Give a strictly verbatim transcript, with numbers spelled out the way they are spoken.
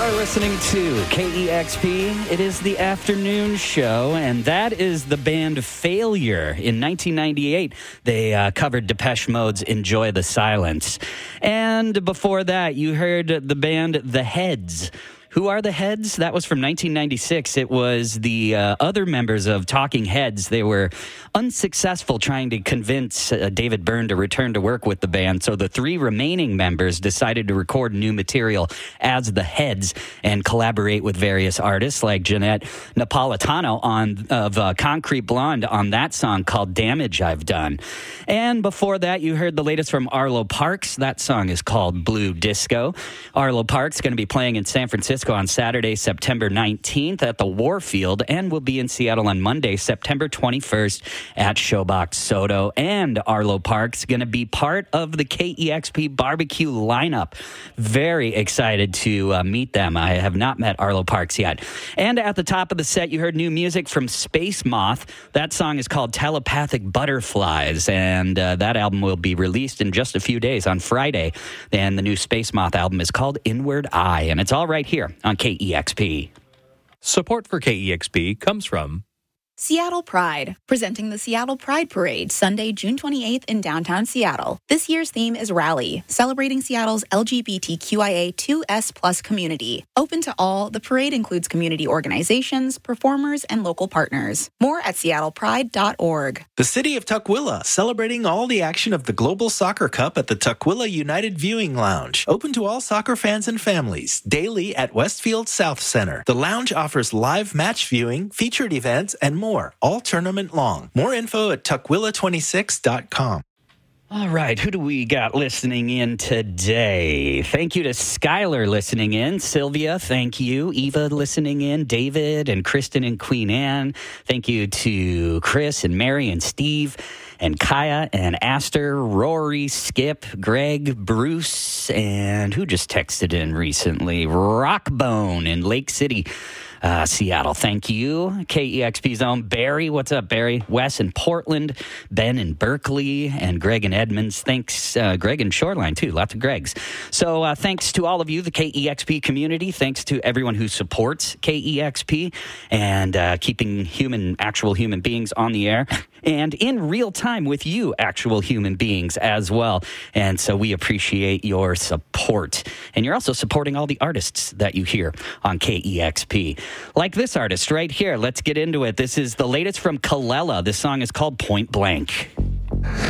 are listening to K E X P. It is the afternoon show, and that is the band Failure. In nineteen ninety-eight, they uh, covered Depeche Mode's Enjoy the Silence. And before that, you heard the band The Heads. Who are the Heads? That was from nineteen ninety-six. It was the uh, other members of Talking Heads. They were unsuccessful trying to convince uh, David Byrne to return to work with the band. So the three remaining members decided to record new material as the Heads and collaborate with various artists like Jeanette Napolitano on of uh, Concrete Blonde on that song called Damage I've Done. And before that, you heard the latest from Arlo Parks. That song is called Blue Disco. Arlo Parks going to be playing in San Francisco on Saturday, September nineteenth at the Warfield, and will be in Seattle on Monday, September twenty-first at Showbox Soto. And Arlo Parks going to be part of the K E X P barbecue lineup. Very excited to uh, meet them. I have not met Arlo Parks yet. And at the top of the set, you heard new music from Space Moth. That song is called Telepathic Butterflies, and uh, that album will be released in just a few days on Friday. And the new Space Moth album is called Inward Eye, and it's all right here on K E X P. Support for K E X P comes from Seattle Pride, presenting the Seattle Pride Parade Sunday, June twenty-eighth in downtown Seattle. This year's theme is Rally, celebrating Seattle's L G B T Q I A two S plus community. Open to all, the parade includes community organizations, performers, and local partners. More at seattle pride dot org. The City of Tukwila, celebrating all the action of the Global Soccer Cup at the Tukwila United Viewing Lounge. Open to all soccer fans and families, daily at Westfield South Center. The lounge offers live match viewing, featured events, and more. All tournament long. More info at tukwila twenty-six dot com. All right, who do we got listening in today? Thank you to Skylar listening in. Sylvia, thank you. Eva listening in. David and Kristen and Queen Anne. Thank you to Chris and Mary and Steve and Kaya and Aster, Rory, Skip, Greg, Bruce, and who just texted in recently? Rockbone in Lake City. Uh, Seattle, thank you. K E X P's own Barry. What's up, Barry? Wes in Portland, Ben in Berkeley, and Greg in Edmonds. Thanks, uh, Greg in Shoreline, too. Lots of Gregs. So uh, thanks to all of you, the K E X P community. Thanks to everyone who supports K E X P and uh, keeping human, actual human beings on the air and in real time with you, actual human beings as well. And so we appreciate your support. And you're also supporting all the artists that you hear on K E X P. Like this artist right here. Let's get into it. This is the latest from Kalela. This song is called Point Blank.